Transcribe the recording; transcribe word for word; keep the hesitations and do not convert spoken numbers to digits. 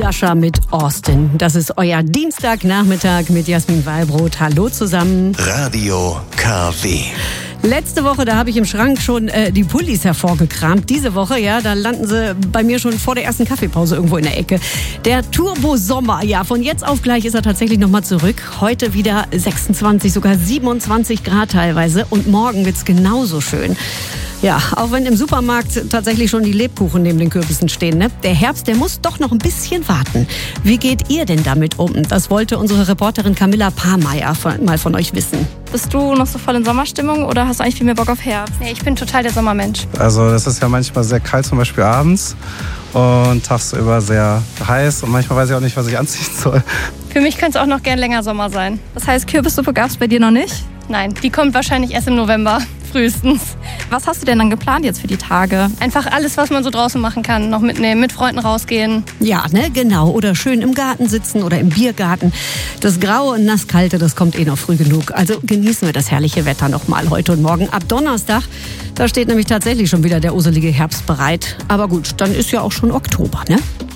Usher mit Austin. Das ist euer Dienstagnachmittag mit Jasmin Wallbrot. Hallo zusammen. Radio K W. Letzte Woche, da habe ich im Schrank schon äh, die Pullis hervorgekramt. Diese Woche, ja, da landen sie bei mir schon vor der ersten Kaffeepause irgendwo in der Ecke. Der Turbo-Sommer, ja, von jetzt auf gleich ist er tatsächlich nochmal zurück. Heute wieder sechsundzwanzig, sogar siebenundzwanzig Grad teilweise. Und morgen wird's genauso schön. Ja, auch wenn im Supermarkt tatsächlich schon die Lebkuchen neben den Kürbissen stehen, ne? Der Herbst, der muss doch noch ein bisschen warten. Wie geht ihr denn damit um? Das wollte unsere Reporterin Camilla Pahrmeier mal von euch wissen. Bist du noch so voll in Sommerstimmung oder hast du eigentlich viel mehr Bock auf Herbst? Nee, ich bin total der Sommermensch. Also das ist ja manchmal sehr kalt, zum Beispiel abends, und tagsüber sehr heiß und manchmal weiß ich auch nicht, was ich anziehen soll. Für mich könnte es auch noch gern länger Sommer sein. Das heißt, Kürbissuppe gab es bei dir noch nicht? Nein, die kommt wahrscheinlich erst im November, frühestens. Was hast du denn dann geplant jetzt für die Tage? Einfach alles, was man so draußen machen kann, noch mitnehmen, mit Freunden rausgehen. Ja, ne, genau. Oder schön im Garten sitzen oder im Biergarten. Das Graue und Nasskalte, das kommt eh noch früh genug. Also genießen wir das herrliche Wetter noch mal heute und morgen. Ab Donnerstag, da steht nämlich tatsächlich schon wieder der uselige Herbst bereit. Aber gut, dann ist ja auch schon Oktober, ne?